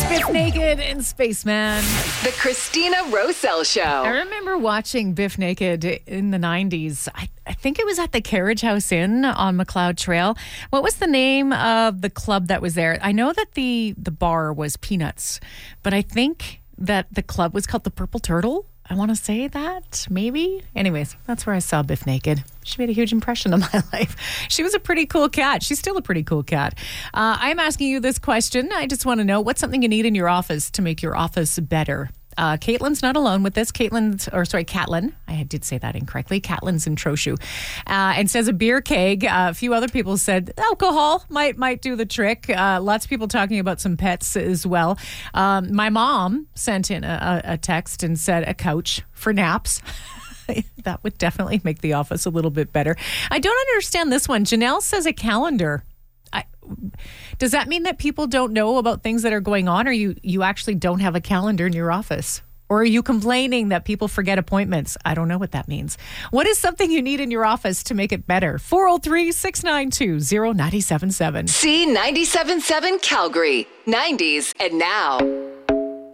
Biff Naked and Spaceman. The Christina Rosell I Show. remember watching Biff Naked in the 90s. I think it was at the Carriage House Inn on McLeod Trail. What was the name of the club that was there? I know that the bar was Peanuts, but I think that the club was called the Purple Turtle. I want to say that, maybe. Anyways, that's where I saw Biff Naked. She made a huge impression on my life. She was a pretty cool cat. She's still a pretty cool cat. I'm asking you this question. I just want to know, what's something you need in your office to make your office better? Caitlin's not alone with this. Catlin. I did say that incorrectly. Catlin's in Trochu. And says a beer keg. A few other people said alcohol might do the trick. Lots of people talking about some pets as well. My mom sent in a text and said a couch for naps. That would definitely make the office a little bit better. I don't understand this one. Janelle says a calendar. Does that mean that people don't know about things that are going on, or you actually don't have a calendar in your office? Or are you complaining that people forget appointments? I don't know what that means. What is something you need in your office to make it better? 403-692-0977. C97.7 Calgary. 90s and now.